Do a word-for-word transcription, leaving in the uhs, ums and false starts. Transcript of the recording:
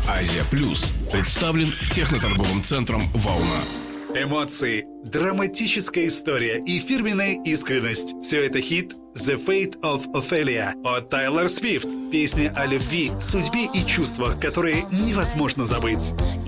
Азия Плюс представлен техноторговым центром «Волна». Эмоции, драматическая история и фирменная искренность – все это хит «The Fate of Ophelia» от Тайлор Свифт. Песня о любви, судьбе и чувствах, которые невозможно забыть.